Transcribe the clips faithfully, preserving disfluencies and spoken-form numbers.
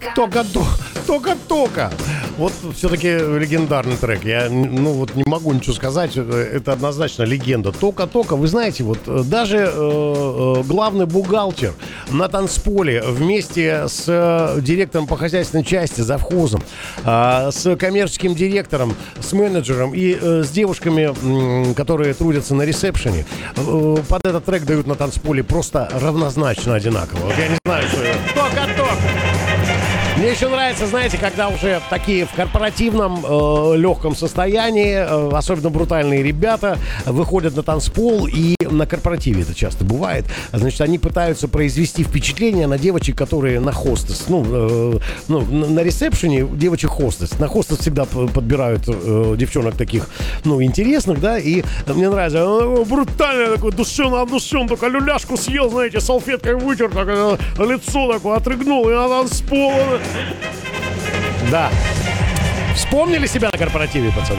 Тока-тока. Тока-тока. Вот все-таки легендарный трек. Я, ну, вот не могу ничего сказать. Это однозначно легенда. Тока-тока. Вы знаете, вот даже э, э, главный бухгалтер на танцполе вместе с э, директором по хозяйственной части, завхозом, э, с коммерческим директором, с менеджером и э, с девушками, э, которые трудятся на ресепшене, э, под этот трек дают на танцполе просто равнозначно одинаково. Вот я не знаю, что это. Тока-тока. Мне еще нравится, знаете, когда уже такие в корпоративном э, легком состоянии, э, особенно брутальные ребята, выходят на танцпол, и на корпоративе это часто бывает. Значит, они пытаются произвести впечатление на девочек, которые на хостес, ну, э, ну на, на ресепшене девочек хостес. На хостес всегда подбирают э, девчонок таких, ну, интересных, да, и мне нравится, э, брутальный такой, душен, отдушен, только люляшку съел, знаете, салфеткой вытер, так, э, лицо такое отрыгнул, и на танцпол. Да. Вспомнили себя на корпоративе, пацаны?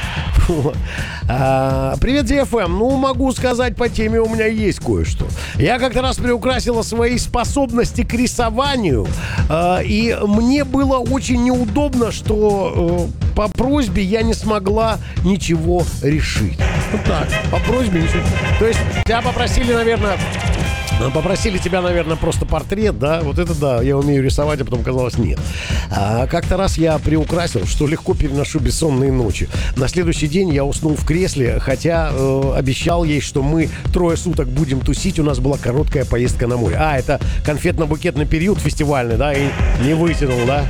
А, привет, ди эф эм. Ну, могу сказать, по теме у меня есть кое-что. Я как-то раз приукрасила свои способности к рисованию, а, и мне было очень неудобно, что а, по просьбе я не смогла ничего решить. Вот так, по просьбе ничего. То есть тебя попросили, наверное... Попросили тебя, наверное, просто портрет, да? Вот это да, я умею рисовать, а потом казалось нет. А как-то раз я приукрасил, что легко переношу бессонные ночи. На следующий день я уснул в кресле, хотя э, обещал ей, что мы трое суток будем тусить. У нас была короткая поездка на море. А, это конфетно-букетный период фестивальный, да? И не вытянул, да?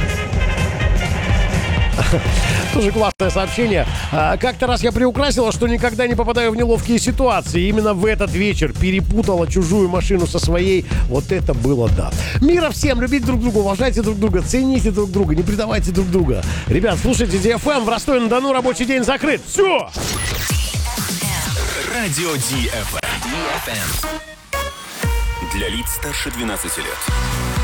Тоже классное сообщение. А, как-то раз я приукрасила, что никогда не попадаю в неловкие ситуации. И именно в этот вечер перепутала чужую машину со своей. Вот это было да. Мира всем! Любите друг друга, уважайте друг друга, цените друг друга, не предавайте друг друга. Ребят, слушайте ди эф эм. В Ростове-на-Дону рабочий день закрыт. Все! Радио ди эф эм. Для лиц старше двенадцати лет.